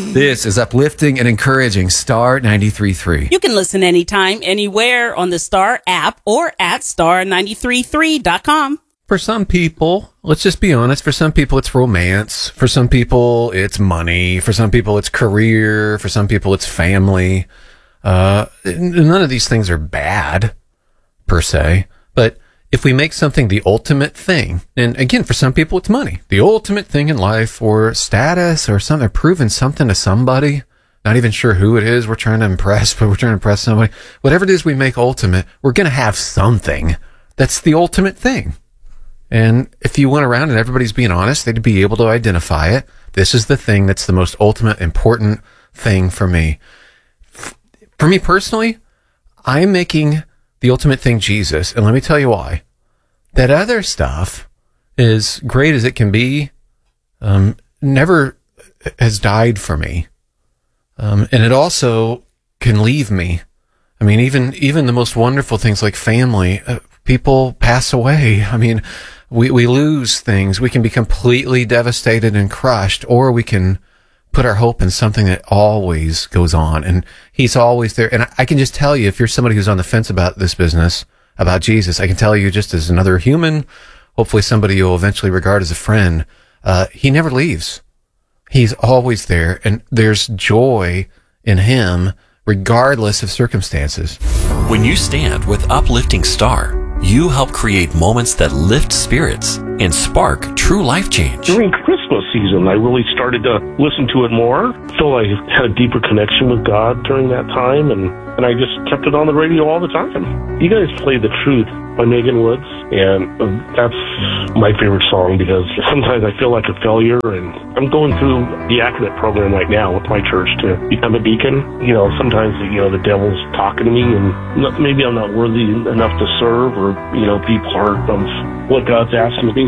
This is uplifting and encouraging Star 93.3. You can listen anytime, anywhere on the Star app or at star933.com. For some people, let's just be honest, for some people it's romance. For some people it's money. For some people it's career. For some people it's family. None of these things are bad, per se. But if we make something the ultimate thing, and again, for some people it's money, the ultimate thing in life, or status, or something, proving something to somebody, not even sure who it is we're trying to impress, but we're trying to impress somebody. Whatever it is we make ultimate, we're going to have something that's the ultimate thing. And if you went around and everybody's being honest, they'd be able to identify it. This is the thing that's the most ultimate, important thing for me. For me personally, I'm making the ultimate thing Jesus, and let me tell you why. That other stuff, as great as it can be, never has died for me. And it also can leave me. I mean, even the most wonderful things like family, people pass away. I mean, we lose things. We can be completely devastated and crushed, or we can put our hope in something that always goes on, and he's always there. And I can just tell you, if you're somebody who's on the fence about this business, about Jesus, I can tell you just as another human, hopefully somebody you'll eventually regard as a friend, he never leaves. He's always there, and there's joy in him regardless of circumstances. When you stand with Uplifting Star, you help create moments that lift spirits and spark true life change. During Christmas season, I really started to listen to it more. So I had a deeper connection with God during that time, and I just kept it on the radio all the time. You guys played The Truth by Megan Woods, and that's my favorite song because sometimes I feel like a failure, and I'm going through the Accurate program right now with my church to become a deacon. You know, sometimes, the devil's talking to me, and maybe I'm not worthy enough to serve or, be part of what God's asking me.